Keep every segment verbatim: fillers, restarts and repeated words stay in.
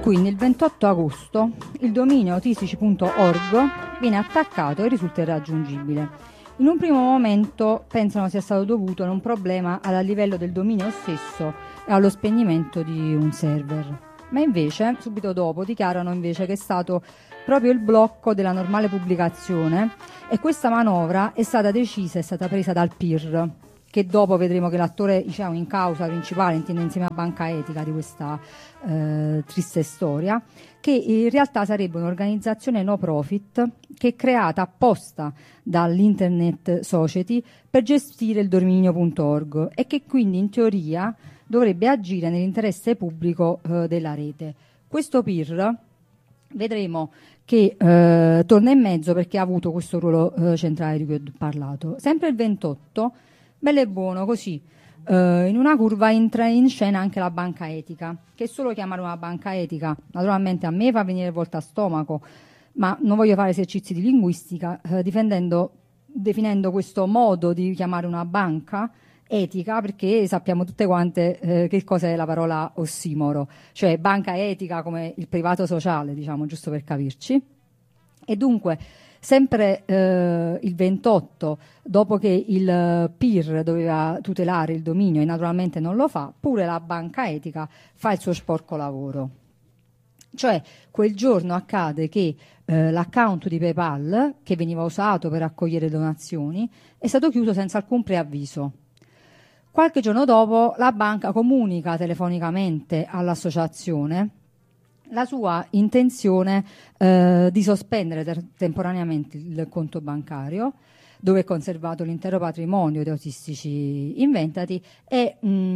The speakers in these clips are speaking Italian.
Quindi il ventotto agosto il dominio autistici punto org viene attaccato e risulta irraggiungibile. In un primo momento pensano sia stato dovuto a un problema a livello del dominio stesso e allo spegnimento di un server, ma invece subito dopo dichiarano invece che è stato proprio il blocco della normale pubblicazione, e questa manovra è stata decisa, è stata presa dal P I R, che dopo vedremo che l'attore, diciamo, in causa principale, intende insieme a Banca Etica, di questa eh, triste storia, che in realtà sarebbe un'organizzazione no profit che è creata apposta dall'Internet Society per gestire il dominio punto org e che quindi in teoria dovrebbe agire nell'interesse pubblico eh, della rete. Questo P I R vedremo che eh, torna in mezzo perché ha avuto questo ruolo eh, centrale di cui ho parlato. Sempre il ventotto, bello e buono, così, uh, in una curva entra in scena anche la banca etica, che solo chiamare una banca etica, naturalmente a me fa venire volta a stomaco, ma non voglio fare esercizi di linguistica, uh, difendendo, definendo questo modo di chiamare una banca etica, perché sappiamo tutte quante uh, che cos'è la parola ossimoro, cioè banca etica come il privato sociale, diciamo, giusto per capirci. E dunque sempre eh, il ventotto, dopo che il P I R doveva tutelare il dominio e naturalmente non lo fa, pure la banca etica fa il suo sporco lavoro. Cioè quel giorno accade che eh, l'account di PayPal, che veniva usato per raccogliere donazioni, è stato chiuso senza alcun preavviso. Qualche giorno dopo la banca comunica telefonicamente all'associazione la sua intenzione eh, di sospendere ter- temporaneamente il conto bancario, dove è conservato l'intero patrimonio di autistici inventati, e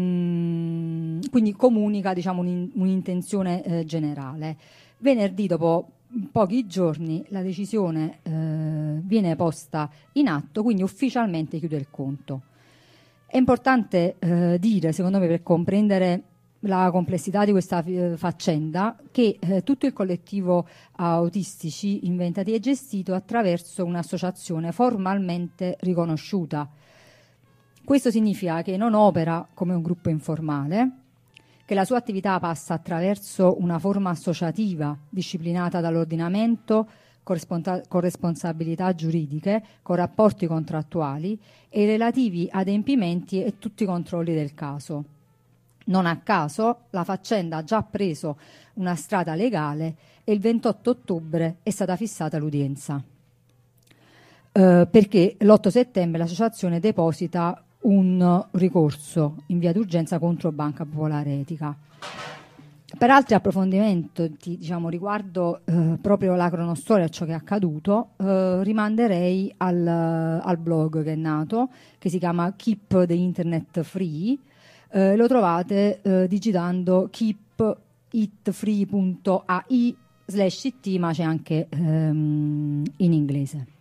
mh, quindi comunica, diciamo, un, un'intenzione eh, generale. Venerdì, dopo pochi giorni, la decisione eh, viene posta in atto, quindi ufficialmente chiude il conto. È importante eh, dire, secondo me, per comprendere la complessità di questa eh, faccenda, che eh, tutto il collettivo autistici inventati è gestito attraverso un'associazione formalmente riconosciuta. Questo significa che non opera come un gruppo informale, che la sua attività passa attraverso una forma associativa disciplinata dall'ordinamento, con responsabilità giuridiche, con rapporti contrattuali e i relativi adempimenti e tutti i controlli del caso. Non a caso la faccenda ha già preso una strada legale e il ventotto ottobre è stata fissata l'udienza, eh, perché l'otto settembre l'associazione deposita un ricorso in via d'urgenza contro Banca Popolare Etica. Per altri approfondimenti, diciamo, riguardo eh, proprio la cronostoria, ciò che è accaduto, eh, rimanderei al, al blog che è nato, che si chiama Keep the Internet Free. Eh, lo trovate eh, digitando keepitfree punto a i slash it, ma c'è anche ehm, in inglese.